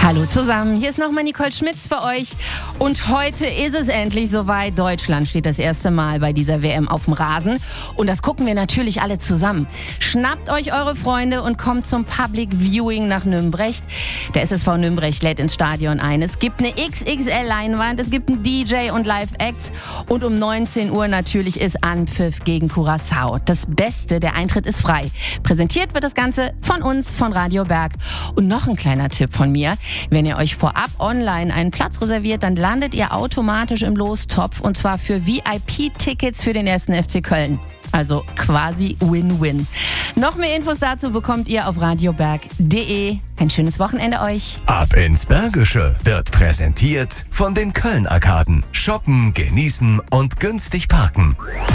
Hallo zusammen, hier ist nochmal Nicole Schmitz für euch und heute ist es endlich soweit. Deutschland steht das erste Mal bei dieser WM auf dem Rasen und das gucken wir natürlich alle zusammen. Schnappt euch eure Freunde und kommt zum Public Viewing nach Nümbrecht. Der SSV Nümbrecht lädt ins Stadion ein. Es gibt eine XXL-Leinwand, es gibt einen DJ und Live-Acts und um 19 Uhr natürlich ist Anpfiff gegen Curaçao. Das Beste, der Eintritt ist frei. Präsentiert wird das Ganze von uns, von Radio Berg. Und noch ein kleiner Tipp von mir. Wenn ihr euch vorab online einen Platz reserviert, dann landet ihr automatisch im Lostopf und zwar für VIP-Tickets für den 1. FC Köln. Also quasi Win-Win. Noch mehr Infos dazu bekommt ihr auf radioberg.de. Ein schönes Wochenende euch. Ab ins Bergische wird präsentiert von den Köln-Arkaden. Shoppen, genießen und günstig parken.